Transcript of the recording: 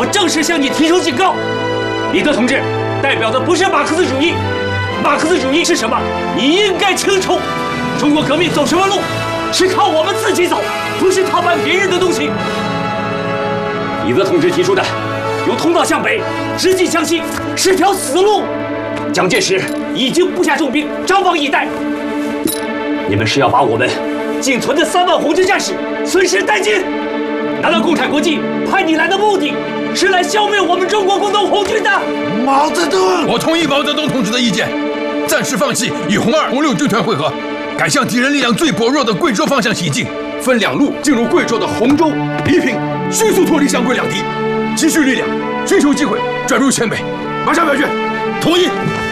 我正式向你提出警告。李德同志代表的不是马克思主义，马克思主义是什么？你应该清楚。中国革命走什么路？是靠我们自己走，不是靠搬别人的东西。李德同志提出的由通道向北直进湘西是条死路。蒋介石已经布下重兵，张榜以待。你们是要把我们仅存的3万红军战士损失殆尽？难道共产国际派你来的目的是来消灭我们中国工农红军的？ 毛泽东， 我同意毛泽东同志的意见，暂时放弃与红2、红6军团会合，改向敌人力量最薄弱的贵州方向行进，分2路进入贵州的洪州、黎平，迅速脱离湘桂两敌，积蓄力量，寻求机会转入黔北。马上表决， 同意。